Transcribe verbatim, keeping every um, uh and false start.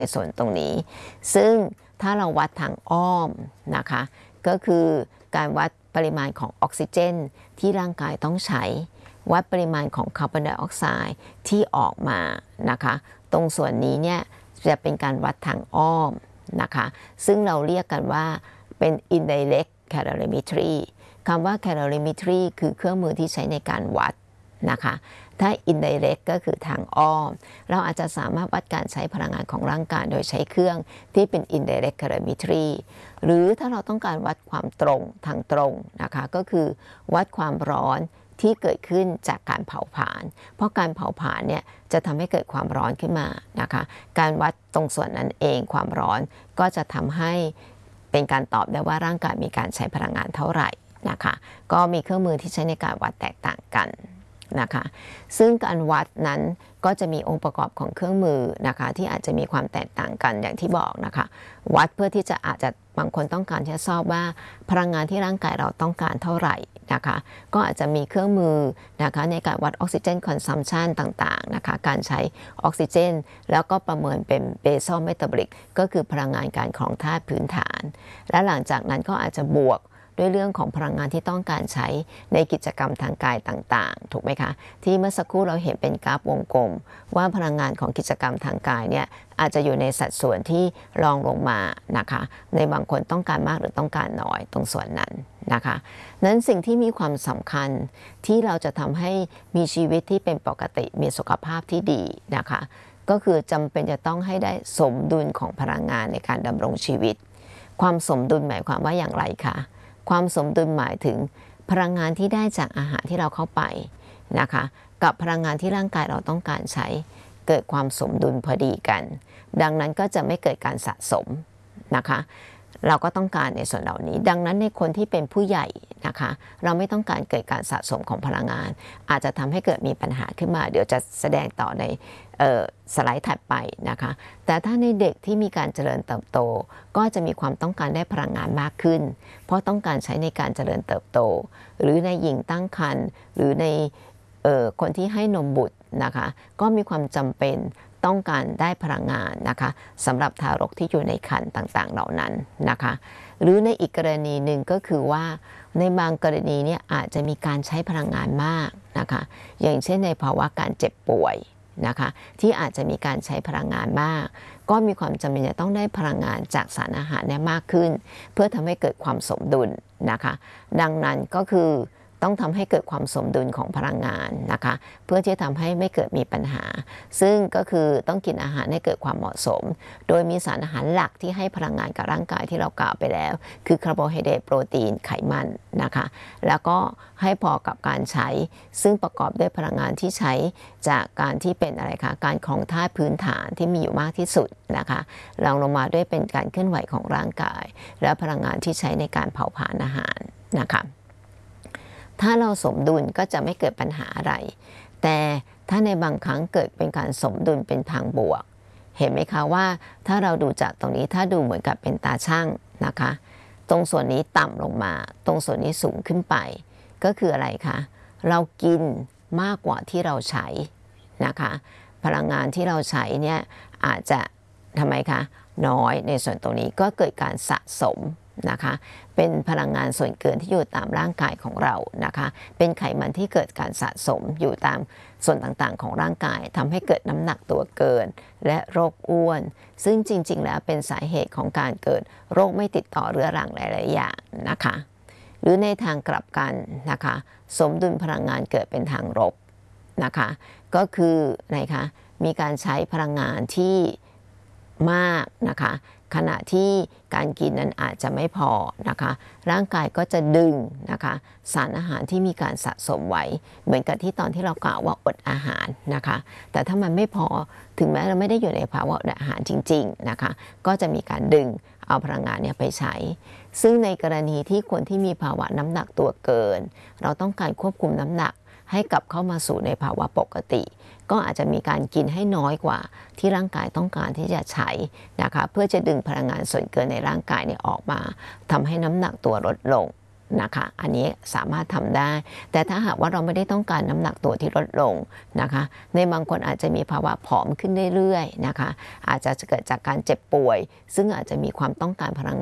ในส่วนตรงนี้ซึ่งถ้าเราวัดทางอ้อมนะคะก็คือการวัดปริมาณของออกซิเจนที่ร่างกายต้องใช้วัดปริมาณของคาร์บอนไดออกไซด์ที่ออกมานะคะตรงส่วนนี้เนี่ยจะเป็นการวัดทางอ้อมนะคะซึ่งเราเรียกกันว่าเป็น indirect calorimetry คำว่า calorimetry คือเครื่องมือที่ใช้ในการวัดนะคะถ้า indirect ก็คือทางอ้อมเราอาจจะสามารถวัดการใช้พลังงานของร่างกายโดยใช้เครื่องที่เป็น indirect calorimetry หรือถ้าเราต้องการวัดความตรงทางตรงนะคะก็คือวัดความร้อนที่เกิดขึ้นจากการเผาผลาญเพราะการเผาผลาญเนี่ยจะทำให้เกิดความร้อนขึ้นมานะคะการวัดตรงส่วนนั้นเองความร้อนก็จะทำให้เป็นการตอบได้ว่าร่างกายมีการใช้พลังงานเท่าไหร่นะคะก็มีเครื่องมือที่ใช้ในการวัดแตกต่างกันนะคะซึ่งการวัดนั้นก็จะมีองค์ประกอบของเครื่องมือนะคะที่อาจจะมีความแตกต่างกันอย่างที่บอกนะคะวัดเพื่อที่จะอาจจะบางคนต้องการที่จะทราบว่าพลังงานที่ร่างกายเราต้องการเท่าไหร่นะคะก็อาจจะมีเครื่องมือนะคะในการวัดออกซิเจนคอนซัมชันต่างๆนะคะการใช้ออกซิเจนแล้วก็ประเมินเป็นเบซอลเมตาบอลิกก็คือพลังงานการครองธาตุพื้นฐานและหลังจากนั้นก็อาจจะบวกด้วยเรื่องของพลังงานที่ต้องการใช้ในกิจกรรมทางกายต่างๆถูกไหมคะที่เมื่อสักครู่เราเห็นเป็นกราฟวงกลมว่าพลังงานของกิจกรรมทางกายเนี่ยอาจจะอยู่ในสัดส่วนที่รองลงมานะคะในบางคนต้องการมากหรือต้องการน้อยตรงส่วนนั้นนะคะนั้นสิ่งที่มีความสำคัญที่เราจะทำให้มีชีวิตที่เป็นปกติมีสุขภาพที่ดีนะคะก็คือจำเป็นจะต้องให้ได้สมดุลของพลังงานในการดำรงชีวิตความสมดุลหมายความว่าอย่างไรคะความสมดุลหมายถึงพลังงานที่ได้จากอาหารที่เราเข้าไปนะคะกับพลังงานที่ร่างกายเราต้องการใช้เกิดความสมดุลพอดีกันดังนั้นก็จะไม่เกิดการสะสมนะคะเราก็ต้องการในส่วนเหล่านี้ดังนั้นในคนที่เป็นผู้ใหญ่นะคะเราไม่ต้องการเกิดการสะสมของพลังงานอาจจะทำให้เกิดมีปัญหาขึ้นมาเดี๋ยวจะแสดงต่อในสไลด์ถัดไปนะคะแต่ถ้าในเด็กที่มีการเจริญเติบโตก็จะมีความต้องการได้พลังงานมากขึ้นเพราะต้องการใช้ในการเจริญเติบโตหรือในหญิงตั้งครรภ์หรือในคนที่ให้นมบุตรนะคะก็มีความจำเป็นต้องการได้พลังงานนะคะสำหรับทารกที่อยู่ในครรภ์ต่างๆเหล่านั้นนะคะหรือในอีกกรณีหนึ่งก็คือว่าในบางกรณีเนี่ยอาจจะมีการใช้พลังงานมากนะคะอย่างเช่นในภาวะการเจ็บป่วยนะคะที่อาจจะมีการใช้พลังงานมากก็มีความจำเป็นจะต้องได้พลังงานจากสารอาหารเนี่ยมากขึ้นเพื่อทำให้เกิดความสมดุลนะคะดังนั้นก็คือต้องทำให้เกิดความสมดุลของพลังงานนะคะเพื่อที่จะทำให้ไม่เกิดมีปัญหาซึ่งก็คือต้องกินอาหารให้เกิดความเหมาะสมโดยมีสารอาหารหลักที่ให้พลังงานกับร่างกายที่เรากล่าวไปแล้วคือคาร์โบไฮเดรตโปรตีนไขมันนะคะแล้วก็ให้พอกับการใช้ซึ่งประกอบด้วยพลังงานที่ใช้จากการที่เป็นอะไรคะการครองธาตุพื้นฐานที่มีอยู่มากที่สุดนะคะรองลงมาด้วยเป็นการเคลื่อนไหวของร่างกายและพลังงานที่ใช้ในการเผาผลาญอาหารนะคะถ้าเราสมดุลก็จะไม่เกิดปัญหาอะไรแต่ถ้าในบางครั้งเกิดเป็นการสมดุลเป็นทางบวกเห็นไหมคะว่าถ้าเราดูจากตรงนี้ถ้าดูเหมือนกับเป็นตาช่างนะคะตรงส่วนนี้ต่ำลงมาตรงส่วนนี้สูงขึ้นไปก็คืออะไรคะเรากินมากกว่าที่เราใช้นะคะพลังงานที่เราใช้เนี่ยอาจจะทำไมคะน้อยในส่วนตรงนี้ก็เกิดการสะสมนะคะเป็นพลังงานส่วนเกินที่อยู่ตามร่างกายของเรานะคะเป็นไขมันที่เกิดการสะสมอยู่ตามส่วนต่างๆของร่างกายทำให้เกิดน้ำหนักตัวเกินและโรคอ้วนซึ่งจริงๆแล้วเป็นสาเหตุของการเกิดโรคไม่ติดต่อเรื้อรังหลายๆอย่างนะคะหรือในทางกลับกันนะคะสมดุลพลังงานเกิดเป็นทางลบนะคะก็คืออะไรคะมีการใช้พลังงานที่มากนะคะขณะที่การกินนั้นอาจจะไม่พอนะคะร่างกายก็จะดึงนะคะสารอาหารที่มีการสะสมไว้เหมือนกับที่ตอนที่เรากล่าวว่าอดอาหารนะคะแต่ถ้ามันไม่พอถึงแม้เราไม่ได้อยู่ในภาวะอดอาหารจริงๆนะคะก็จะมีการดึงเอาพลังงานเนี่ยไปใช้ซึ่งในกรณีที่คนที่มีภาวะน้ำหนักตัวเกินเราต้องการควบคุมน้ำหนักให้กลับเข้ามาสู่ในภาวะปกติก็อาจจะมีการกินให้น้อยกว่าที่ร่างกายต้องการที่จะใช้นะคะเพื่อจะดึงพลังงานส่วนเกินในร่างกายเนี่ยออกมาทำให้น้ำหนักตัวลดลงนะคะอันนี้สามารถทำได้แต่ถ้าหากว่าเราไม่ได้ต้องการน้ำหนักตัวที่ลดลงนะคะในบางคนอาจจะมีภาวะผอมขึ้นเรื่อยๆนะคะอาจจะเกิดจากการเจ็บป่วยซึ่งอาจจะมีความต้องการพลังงาน